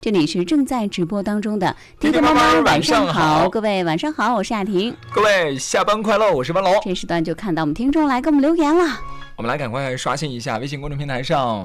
这里是正在直播当中的弟弟妈妈晚上好，各位晚上好，我是亚婷， 各位下班快乐，我是文龙。 这时段就看到我们听众来给我们留言了， 我们来赶快刷新一下微信公众平台上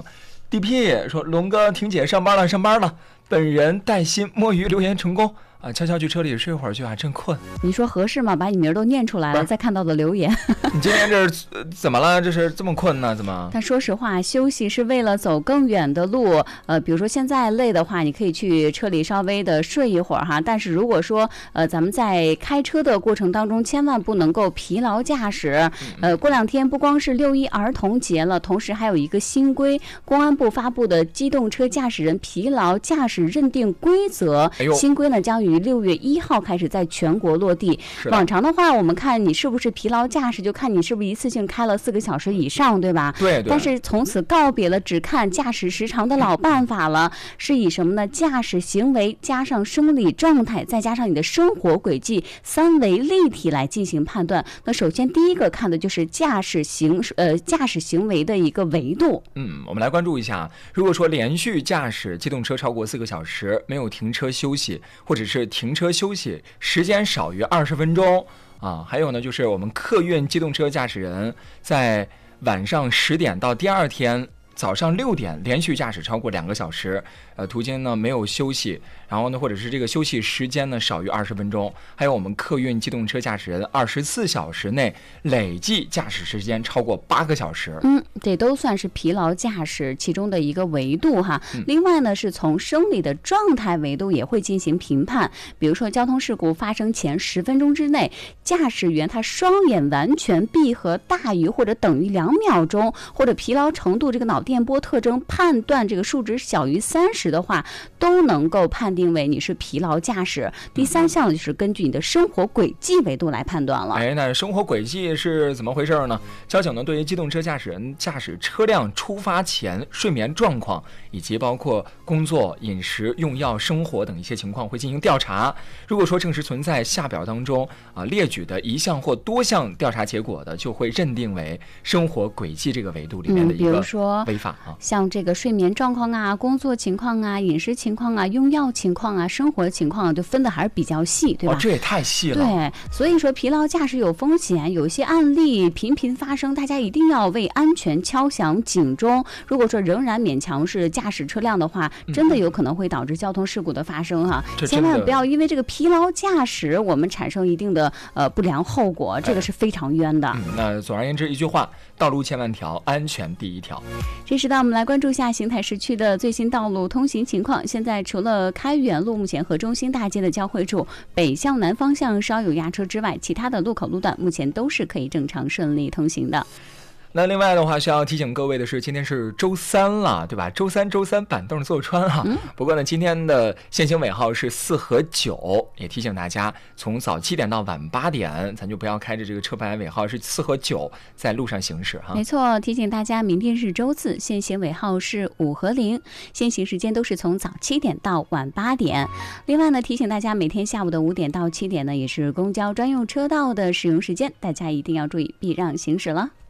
DP 说龙哥婷姐上班了，本人带薪摸鱼留言成功啊，悄悄去车里睡会儿去啊，真困。 你说合适吗？把你名都念出来了，再看到的留言。 你今天这是怎么了？这是这么困呢？怎么？ 但说实话，休息是为了走更远的路。比如说现在累的话，你可以去车里稍微的睡一会儿哈。但是如果说咱们在开车的过程当中，千万不能够疲劳驾驶。过2天不光是6·1儿童节了，同时还有一个新规，公安部发布的机动车驾驶人疲劳驾驶认定规则。新规呢将于6月1号开始在全国落地。往常的话，我们看你是不是疲劳驾驶，就看你是不是一次性开了4个小时以上，对吧？ 对。 但是从此告别了只看驾驶时长的老办法了，是以什么呢？驾驶行为加上生理状态，再加上你的生活轨迹，3维立体来进行判断。那首先第一个看的就是驾驶行为的一个维度。 我们来关注一下，如果说连续驾驶机动车超过4个小时，没有停车休息，或者是停车休息时间少于20分钟啊，还有呢就是我们客运机动车驾驶人在晚上10点到第2天早上6点连续驾驶超过2个小时，途经呢没有休息，然后呢或者是这个休息时间呢少于20分钟，还有我们客运机动车驾驶人24小时内累计驾驶时间超过8个小时。 这都算是疲劳驾驶其中的一个维度哈。另外呢是从生理的状态维度也会进行评判，比如说交通事故发生前10分钟之内，驾驶员他双眼完全闭合大于或者等于2秒钟，或者疲劳程度这个脑电波特征判断这个数值小于30的话，都能够判定为你是疲劳驾驶。第3项就是根据你的生活轨迹维度来判断了。 那生活轨迹是怎么回事呢？交警呢对于机动车驾驶人驾驶车辆出发前睡眠状况以及包括工作、饮食、用药、生活等一些情况会进行调查。如果说证实存在下表当中列举的一项或多项调查结果的，就会认定为生活轨迹这个维度里面的一个违法像这个睡眠状况啊、工作情况啊、饮食情况啊、用药情况啊、生活情况就分的还是比较细，对吧？ 这也太细了。 对，所以说疲劳驾驶有风险，有些案例频频发生，大家一定要为安全敲响警钟。如果说仍然勉强是驾驶车辆的话，真的有可能会导致交通事故的发生哈。千万不要因为这个疲劳驾驶我们产生一定的不良后果，这个是非常冤的。 那总而言之一句话，道路千万条，安全第一条。 这时呢，我们来关注一下邢台市区的最新道路通行情况。现在除了开远路目前和中兴大街的交汇处北向南方向稍有压车之外，其他的路口路段目前都是可以正常顺利通行的。 那另外的话需要提醒各位的是，今天是周3了，对吧？周三板凳坐穿哈。不过呢，今天的限行尾号是4和9，也提醒大家从早7点到晚8点，咱就不要开着这个车牌尾号是4和9在路上行驶哈。 没错，提醒大家，明天是周4，限行尾号是5和0，限行时间都是从早7点到晚8点。另外呢，提醒大家，每天下午的5点到7点呢，也是公交专用车道的使用时间，大家一定要注意避让行驶了。